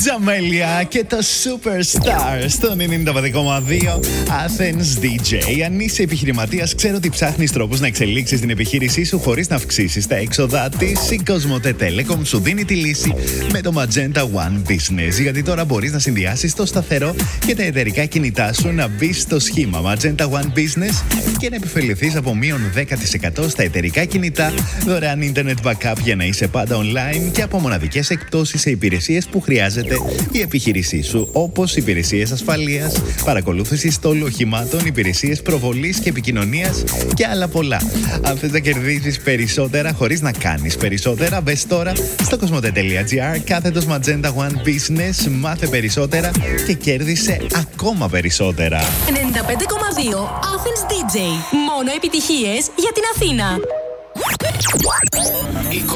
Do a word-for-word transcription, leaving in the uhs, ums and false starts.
Τζαμέλια και το Superstar στον ενενήντα πέντε κόμμα δύο Athens ντι τζέι. Αν είσαι επιχειρηματίας, ξέρω ότι ψάχνεις τρόπους να εξελίξεις την επιχείρησή σου χωρίς να αυξήσεις τα έξοδά της. Η Cosmote Telecom σου δίνει τη λύση με το Magenta One Business. Γιατί τώρα μπορείς να συνδυάσεις το σταθερό και τα εταιρικά κινητά σου, να μπεις στο σχήμα Magenta One Business και να επιφεληθείς από μείον δέκα τοις εκατό στα εταιρικά κινητά, δωρεάν internet backup για να είσαι πάντα online και από μοναδικές εκπτώσεις σε υπηρεσίες που χρειάζεται η επιχείρησή σου, όπως υπηρεσίες ασφαλείας, παρακολούθηση στόλου οχημάτων, υπηρεσίες προβολής και επικοινωνίας και άλλα πολλά. Αν θες να κερδίσεις περισσότερα χωρίς να κάνεις περισσότερα, μπες τώρα στο cosmote.gr κάθετος Magenta One Business, μάθε περισσότερα και κέρδισε ακόμα περισσότερα. ενενήντα πέντε κόμμα δύο Athens ντι τζέι. Μόνο επιτυχίες για την Αθήνα.